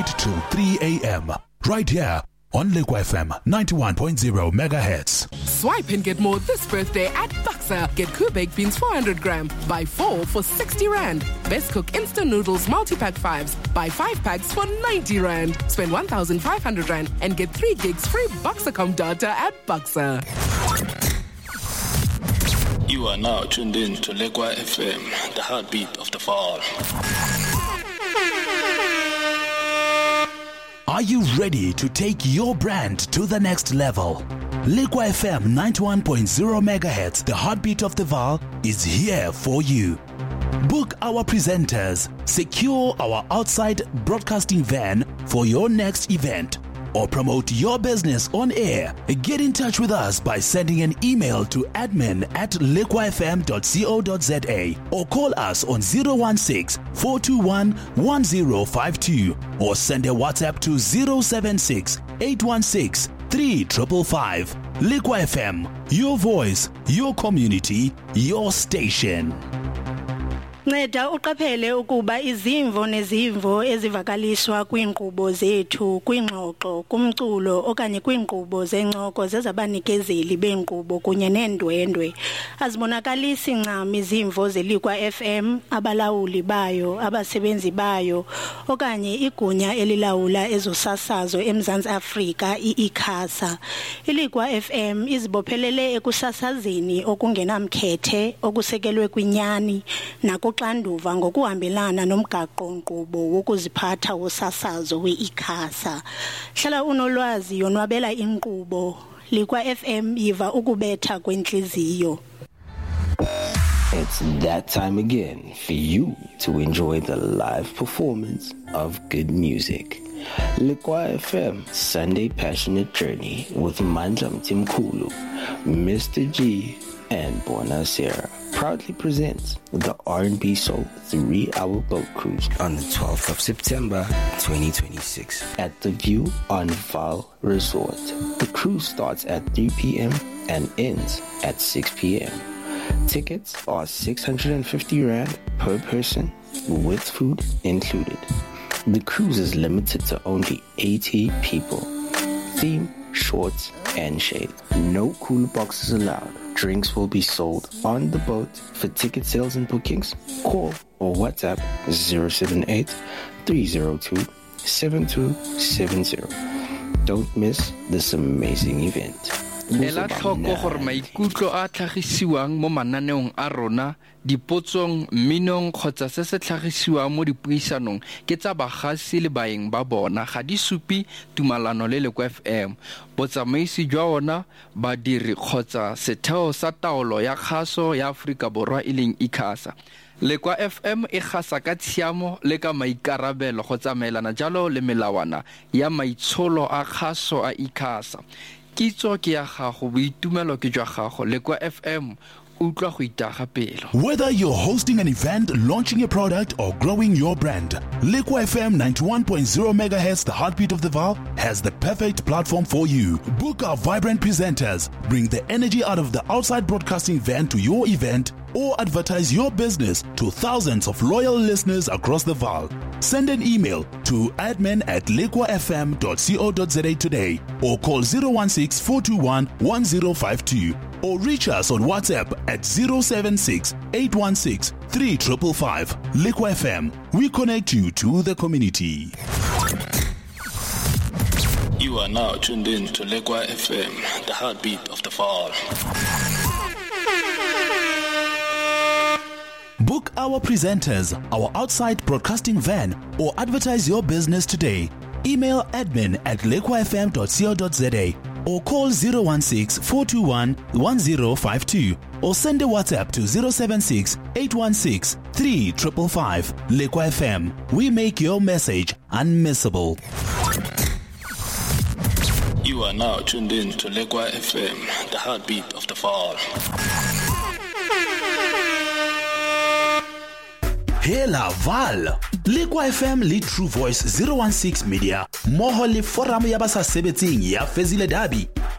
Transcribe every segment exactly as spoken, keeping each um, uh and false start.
till three a.m. right here on Lekwa F M ninety-one point zero megahertz. Swipe and get more this birthday at Buxa. Get Kubek beans four hundred gram. Buy four for sixty rand. Best Cook instant noodles multi-pack fives. Buy five packs for ninety rand. Spend one thousand five hundred rand and get three gigs free Buxa.com data at Buxa. You are now tuned in to Lekwa F M, the heartbeat of the fall. Are you ready to take your brand to the next level? Lekwa F M ninety-one point zero megahertz, the heartbeat of the Vaal, is here for you. Book our presenters, secure our outside broadcasting van for your next event, or promote your business on air. Get in touch with us by sending an email to admin at lekwa f m dot co dot z a or call us on zero one six, four two one, one zero five two or send a WhatsApp to zero seven six, eight one six, three five five five. Lekwa F M, your voice, your community, your station. Nceda uqaphele ukuba izimvo nezimvo ezivakalishwa kwiinkqubo zethu kwingxoxo kumculo okanye kwiinkqubo zencoko zezabanikezeli beenkqubo kunye neendwendwe azibonakalisi ncam izimvo zeLekwa F M, abalawuli bayo, abasebenzi bayo okanye igunya elilawula ezosasazo eMzantsi Afrika i-ICASA. iLekwa F M izibophelele ekusasazeni okungenamkhethe okusekelwe kwinyani nako xanduva ngokuhambelana nomgaqo-nkqubo wokuziphatha wosasazo we-ICASA. Hlala unolwazi yonwabela inkqubo. Lekwa F M yiva ukubetha kwenhliziyo. It's that time again for you to enjoy the live performance of good music. Lekwa F M Sunday Passionate Journey with Mandla Mtimkulu, Mister G, and Bona Sarah proudly presents the R and B Soul three-hour boat cruise on the twelfth of September twenty twenty-six at the View on Vaal Resort. The cruise starts at three p.m. and ends at six p.m. Tickets are six hundred fifty rand per person with food included. The cruise is limited to only eighty people. Theme, shorts and shade. No cooler boxes allowed. Drinks will be sold on the boat. For ticket sales and bookings, call or WhatsApp zero seven eight, three zero two, seven two seven zero. Don't miss this amazing event. Ela tlhoko gore maikutlo a tlhagisiwang mo mananeong a rona dipotsong minong kgotsa se se tlhagisiwang mo dipuisanong ke tsa bagasi le baeng ba bona ga di supi tumalano le Lekwa F M. Botsamaisi jwa ona badiri kgotsa setheo sa taolo ya kgaso ya Afrika Borwa e leng ICASA. Lekwa F M e gasa ka tshiamo le ka maikarabelo go tsamaelana jalo le melawana ya maitsholo a kgaso a ICASA. Kitso ke ya gago boitumelo ke jwa gago. Lekwa F M utlwa go itaga pelo. Whether you're hosting an event, launching a product, or growing your brand, Lekwa F M ninety-one point zero megahertz, the heartbeat of the Vaal, has the perfect platform for you. Book our vibrant presenters, bring the energy out of the outside broadcasting van to your event, or advertise your business to thousands of loyal listeners across the Vaal. Send an email to admin at lekwa f m dot co dot z a today or call zero one six, four two one, one zero five two or reach us on WhatsApp at zero seven six, eight one six, three five five five. Lekwa F M, we connect you to the community. You are now tuned in to Lekwa F M, the heartbeat of the fall. Book our presenters, our outside broadcasting van, or advertise your business today. Email admin at lekwa f m dot co dot z a or call zero one six, four two one, one zero five two or send a WhatsApp to zero seven six, eight one six, three five five five. Lekwa F M, we make your message unmissable. You are now tuned in to Lekwa F M, the heartbeat of the fall. Hela Vaal, Lekwa F M le True Voice zero one six Media, moho le forum ya basa sebetsing ya Fezile Dabi,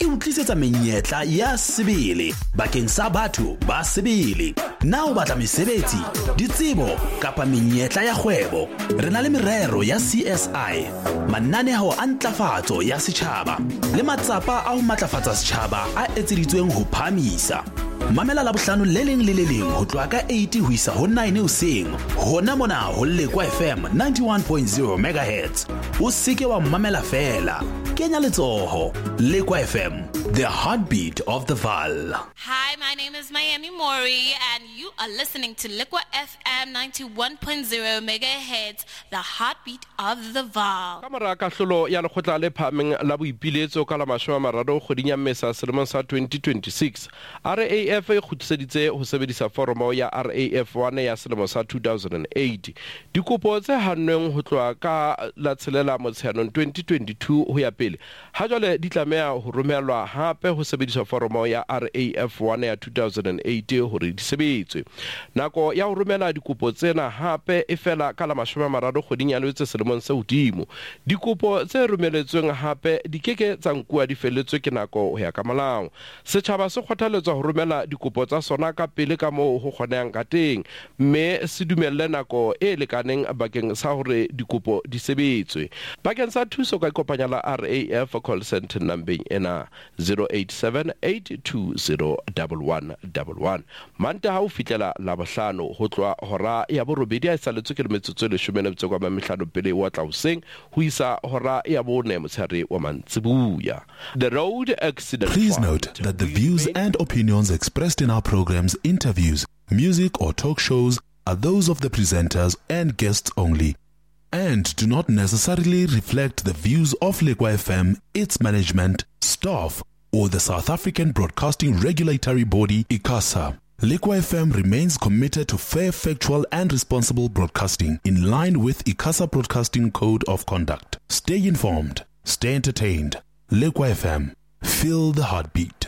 e utlisetsa menyetla ya sebele bakeng sa batho ba sebele. Na o batla mesebetsi, ditsebo kapa menyetla ya kgwebo, re na le merero ya C S I, mananeo a ntlafatso ya setjhaba le matsapa a ho matlafatsa setjhaba a etseditsweng ho phamisa. Mamela Labohlano le leng le le leng ho tloha ka eight ho isa ho nine hoseng hona mona ho Lekwa F M ninety-one point zero megahertz. O seke wa mamela fela, kenya letsoho. Lekwa F M, the heartbeat of the Vaal. Hi, my name is Miami Mori and you are listening to Lekwa F M ninety-one point zero megahertz, the heartbeat of the Vaal. Kamara kahlolo ya lekgotla le phameng la boipiletso ka la mashome a mararo kgweding ya Mmesa selemong sa twenty twenty-six. R A F e khutiseditse ho sebedisa foromo ya R A F one ya selemo sa two thousand eight. Dikopo tse hannweng ho tloha ka la tshelela Motsheanong twenty twenty-two ho ya pele ha jwale di tlameha ho romelwa hape ho sebedisa foromo ya R A F one ya two thousand eight hore di sebetswe. Nako ya ho romela dikopo tsena hape e fela ka la mashome a mararo kgweding ya Lwetse selemong se hodimo. Dikopo tse romeletsweng hape di keke tsa nkuwa di feletswe ke nako ho ya ka molao. Setjhaba se kgothaletswa ho romela dikopo tsa sona ka pele ka moo ho kgonehang ka teng, mme se dumelle nako e lekaneng bakeng sa hore dikopo di sebetswe. Bakeng sa thuso ka ikopanya la R A F call center numbering ena zero eight seven eight two zero one one one one. Mante ha o fitlela la bohlano ho tloa hora ya borobedi a isaletswe ke metsotso le shome le kwa mamehlano pele wa tla hoseng ho isa hora ya bone motshare wa mantsibuya. The road accident. Please note that the views and opinions expressed in our programs, interviews, music or talk shows are those of the presenters and guests only, and do not necessarily reflect the views of Lekwa F M, its management, staff, or the South African Broadcasting Regulatory Body, ICASA. Lekwa F M remains committed to fair, factual and responsible broadcasting in line with ICASA Broadcasting Code of Conduct. Stay informed, stay entertained. Lekwa F M, feel the heartbeat.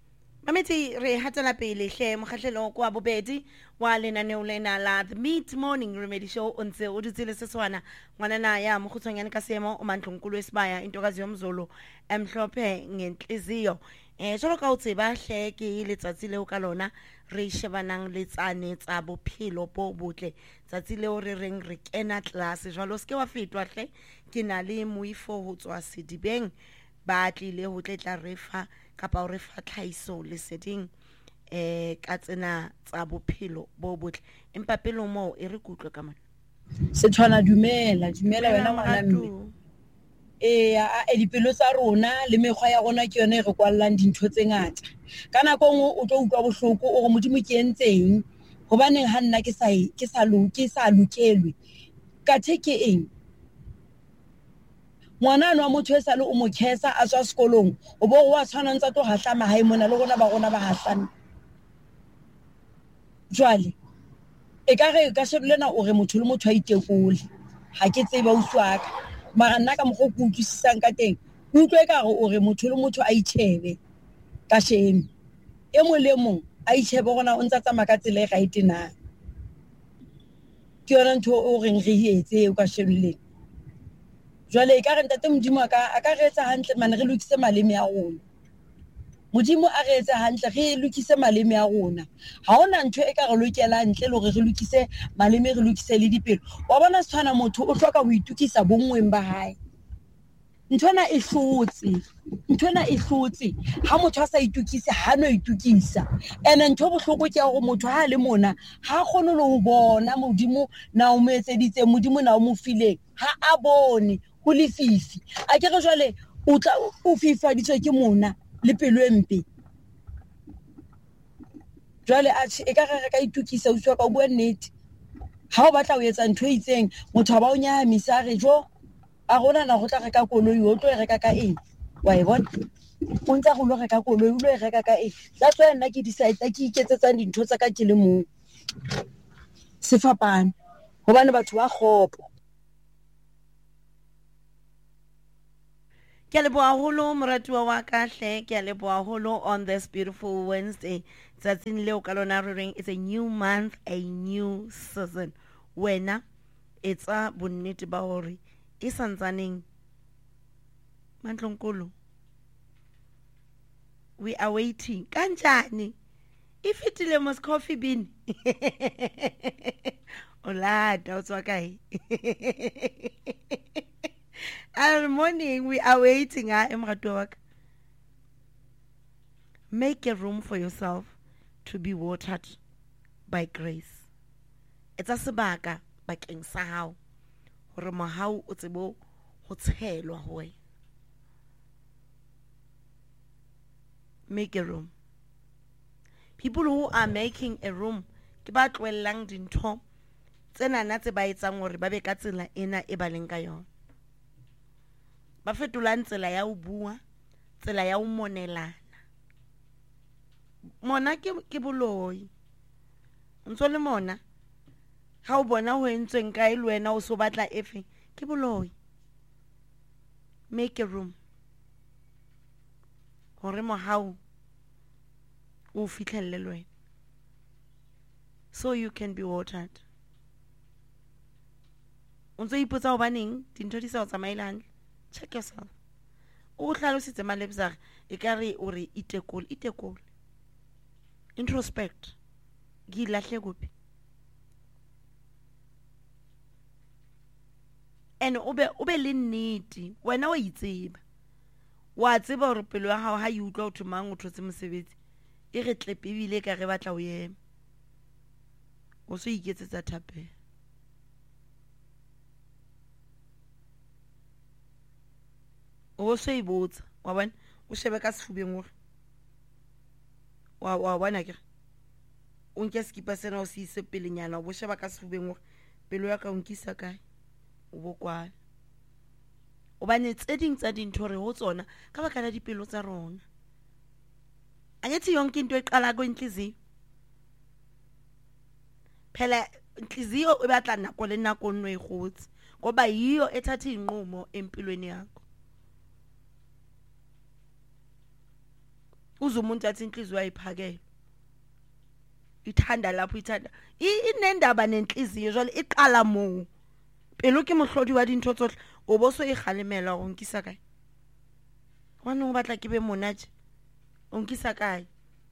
Mameti re hatela pele hle mokgahlelo kwa bobedi wa lenaneo lena la The Mid Morning Remedy Show o ntse o ditsile seswana ngwanana ya mokhutsonyane ka seemo o Mandlonkulu Esibaya intokazi yomzulu emhlophe ngenhliziyo. Eh jalo ka utseba hle ke letsatsi leo ka lona re shebanang le tsane tsa bophelo bo botle tsatsi leo re reng re kena class jalo ske wa fetwa hle ke na le moifo ho tswa Sedibeng ba tlile ho tletla refa kapa o refa tlhaiso le seding eh ka tsena tsa bophelo bo botle empa pelo mo e re kutlwe ka mona se tshwana dumela dumela wena ngwana mme eh a e dipelo tsa rona le mekgwa ya rona ke yone re kwallang dintho tse ngata kana go ngo o tlo utlwa bohloko o go modimo ke entseng hobaneng ha nna ke sa ke sa lo ke sa lokelwe ka theke eng ngwana no motho e sa le o mo khesa a tswa sekolong o bo wa tshwana ntse to hahlama hae mona le rona ba rona ba hahlana jwale e ka re ka shebelena o re motho le motho a itekole ha ke tseba o swaka mara nna ka moggo go utlwisisang ka teng o utlwe ka re o re motho le motho a itshebe ka sheme e mo le mong a itshebe gona o ntse tsa maka tsele ga itena ke yona ntho o reng re etse o ka shebeleng jwale ka re ntate modimo aka aka re etsa hantle mane re lokise maleme a rona modimo a re etsa hantle re lokise maleme a rona ha ona ntho e ka re lokela ntle le re re lokise maleme re lokise le dipelo wa bona tshwana motho o hloka ho itukisa bongweng ba hae ntona e hlotse ntona e hlotse ha motho a sa itukise ha no itukisa ene ntho bohloko ke go motho ha le mona ha khone le ho bona modimo na o metseditse modimo na o mo fileng ha a bone ho le fifi a ke re jwale o tla o fifa ditse ke mona le pelo empe jwale a e ka re ka itukisa o tswa ka bua nnete ha o batla o etsa ntho e itseng motho ba o nyahamisa re jo a gona na go tla reka koloi o tlo reka ka eng wa e bona o ntse go lo reka koloi o lo reka ka eng that's why nna ke decide ke iketsetsang dintho tsa ka ke le mo sefapane hobane batho ba khopo ke le boaholo moratuwa wa kahle ke le boaholo on this beautiful Wednesday tsatsing leo ka lona re reng it's a new month a new season wena it's a bonnete ba hore e santsaneng Mandlonkulu we are waiting. Kanjani? If it is a coffee bean. Hola, that's okay. And morning, we are waiting. I am at work. Make a room for yourself to be watered by grace. It's a sebaka bakeng sa hao hore mohau o tsebo ho tshelwa ho wena. Make a room. People who are making a room ke ba tloelang dintho tsena na tse ba etsang hore ba be ka tsela ena e ba leng ka yona. Ba fetolang tsela ya ho bua, tsela ya ho monelana. Mona ke ke boloi. Ntso le mona ha o bona ho entsweng ka e le wena o so batla efe ke boloi. Make a room. Hore mohau o fitlhelle le wena. So you can be watered. Untso ipotsa ho baneng dintho di sa o tsamaelang. Check yourself. O hlalositse malebza e ka re o re itekole itekole. Introspect. Gi lahle gopi. And obe obe le nnete wena wa itseba. Wa tseba hore pelo ya hao ha e utlwa o thomang o thotse mosebetsi. E re tlepe bile ka re batla o yema. O so iketsetsa thape. O so ibotsa wa bona o shebe ka sefubeng hore wa wa bona ke o nke skipa sena o se ise pelenyana o sheba ka sefubeng hore pelo ya ka o nkisa kae o bokwana o bane tse ding tsa dintho re ho tsona ka baka la dipelo tsa rona anyethi yonke into eqala go inhliziyo phela inhliziyo e batla nako le nako nno e gotsi ngoba yiyo ethatha inqumo empilweni yakho. Uzumuntu athi inhliziyo ayiphakela ithanda lapho ithanda inendaba nenhliziyo jwale iqala mo pelo ke mohlodi wa dintho tsohle o bo so e khalemela go nkisa kae wana o batla ke be monaje o nkisa kae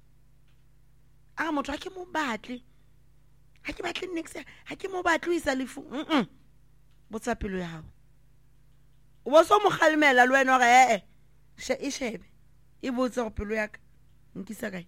a motho a ke mo batle ha ke batle next ha ke mo batle o isa lefu mm botsa pelo ya hao o bo so mo khalemela le wena ga eh she e shebe e botsa go pelo ya ka nkisa kae.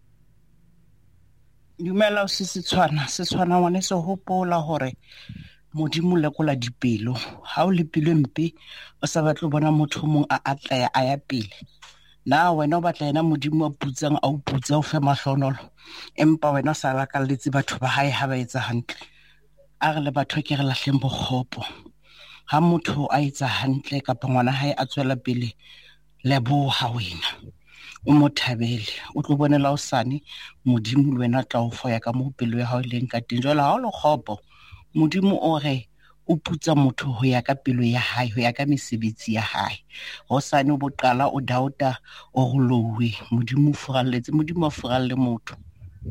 Dumela o se Setswana Setswana ngwane se hopola hore modimo lekola dipelo ha o le pelo mpe o sa batla bona motho mong a atla a ya pele na wena o batla ena modimo a putsang a o putsa o fe mahlonolo empa wena sa la ka letsi batho ba hae ha ba etsa hantle a re le batho ke re lahleng bokgopo ha motho a etsa hantle ka pa ngwana hae a tswela pele lebo ha wena o mothabele o tlo bonela o sane modimo le wena tla o foya ka mo pelo ya hao leng ka teng jwale ha o le khopo modimo o re o putsa motho ho ya ka pelo ya hae ho ya ka mesebetsi ya hae ho sane o boqala o dauta o golowe modimo furalletse modimo a furalle motho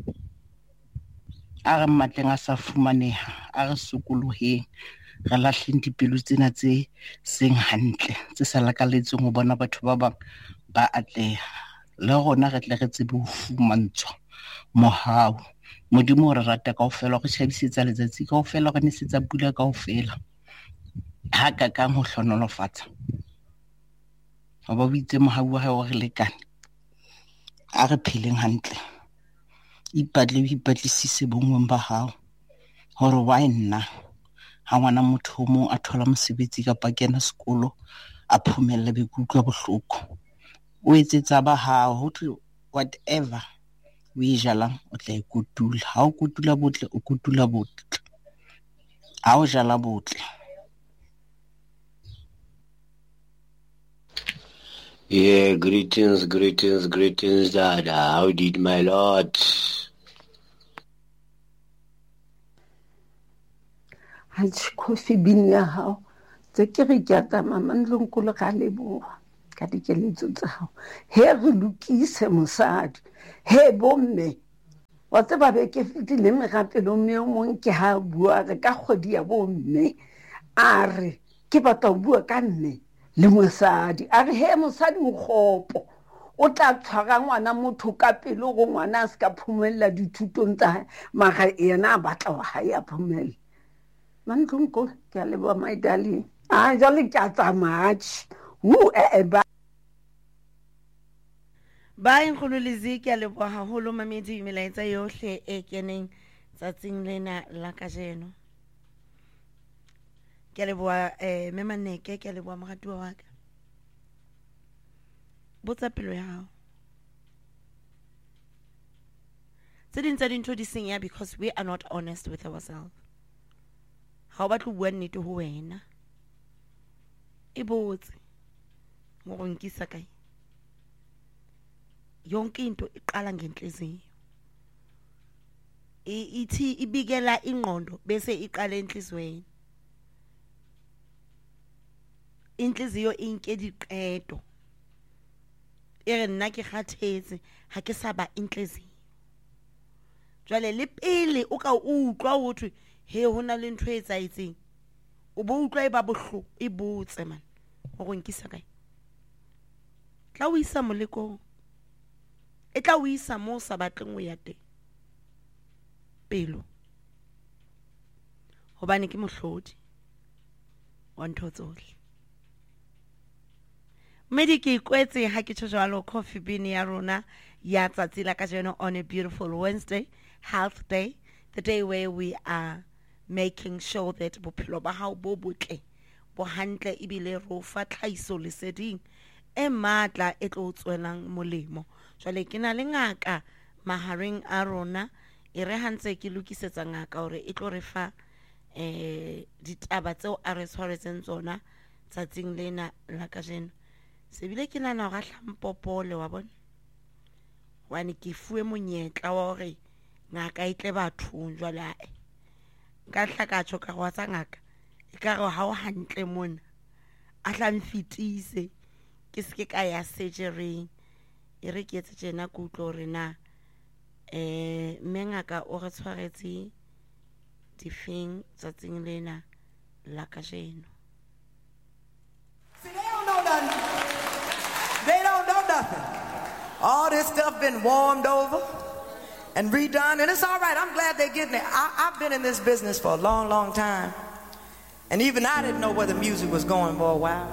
a re matleng a sa fumaneha a re sokoloheng re lahleng dipelo tsena tse seng hantle tse sa lakaletseng ho bona batho ba bang ba atleha le rona re tle re tsebe ho fumantshwa mohau modimo re rata kaofela go tshabisetsa letsatsi kaofela go nesetsa pula kaofela ha ka ka mo hlonolofatsa ba ba bitse mohau wa hae re lekane a re pheleng hantle ipatle ipatlisise bongweng ba hao hore wa nna ha ngwana motho mo a thola mosebetsi ka pa kena sekolo a phomelle be kutlwa bohloko o etsetsa ba hao ho tlo whatever o e jalang o tla ikutula ha o kutula botle o kutula botle ha o jala botle. Yeah, greetings, greetings, greetings, Dada. How did my lord? Hatch coffee bean ya hao tse ke re ke ata mama ndlonkolo ka lebo ka dikeletso tsa hao he re lokise mosadi he bomme wa tseba be ke fitile megapelo mme mong ke ha bua re ka kgodi ya bomme a re ke batla bua ka nne le mosadi a re he mosadi o khopo o tla tshwara ngwana motho ka pelo go ngwana a se ka phumella dithutong tsa maga yena a batla wa hae a phumelle Mantlonko ke a leboha my darling ah jale ke a tsamaya hu e ba ba inkgolo Lizzy ke a leboha haholo mamedi melaetsa yohle e keneng tsatsing lena la kajeno ke a leboha eh Memaneke ke a leboha moratuwa wa ka botsa pelo ya hao tse ding tsa dintho di senya because we are not honest with ourselves ha o batla bua nnete ho wena e botse mo go nkisa kae yonke into iqala ngenhliziyo ithi ibikela ingqondo bese iqala enhlizweni inhliziyo inke diqeto ere nna ke kgathetse ha ke sa ba inhliziyo jwale le pele o ka utlwa ho thwe he hona le ntwe etsa itseng o bo utlwa e ba bohlo e botse man go go nkisa kae tla o isa molekong e tla o isa mo sa batleng o ya teng pelo hobane ke mohlodi wa ntho tsohle Medi ke kwetse ha ke tshwalo coffee bean ya rona ya tsatsi la kajeno on a beautiful Wednesday, Health Day, the day where we are making sure that bophelo ba hao bo botle bo hantle ibile ro fa tlhaiso leseding e matla e tlo tswelang molemo. Jwale ke na le ngaka mahareng a rona e re hantse ke lokisetsa ngaka hore e tlo re fa eh ditaba tseo a re tshwaretseng tsona tsatsing lena la kajeno. Sebile ke nana ga hlampopole wa bona wane ke fuwe monyetla wa hore ngaka itle bathong jwale ae ka hlaka tsho ka go tsa ngaka e ka go ha o hantle mona a hla mfitise ke se ke ka ya surgery e re ke etse tsena go tlo rena eh mengaka o re tshwaretse difeng tsatsing lena la kajeno. See, they don't know nothing. They don't know nothing. All this stuff been warmed over and redone, and it's all right. I'm glad they're getting it. I, I've been in this business for a long, long time, and even I didn't know where the music was going for a while.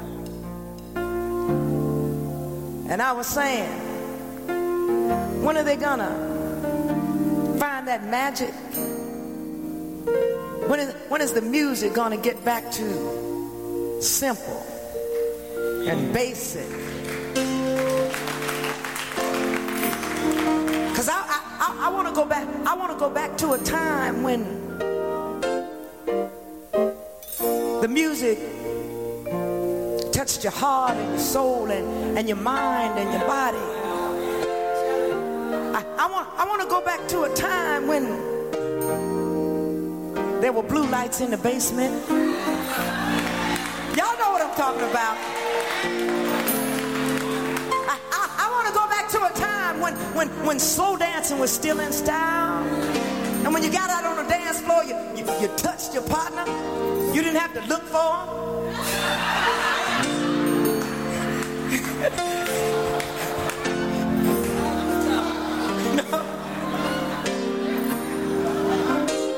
And I was saying, when are they gonna find that magic? When is, when is the music gonna get back to simple and basic? Cause I I, I, I want to go back. I want to go back to a time when the music touched your heart and your soul and, and your mind and your body. I, I want I want to go back to a time when there were blue lights in the basement. Y'all know what I'm talking about. I, I, I want to go back to a time when, when, when slow dancing was still in style. And when you got out on the dance floor, you, you, you touched your partner. You didn't have to look for him.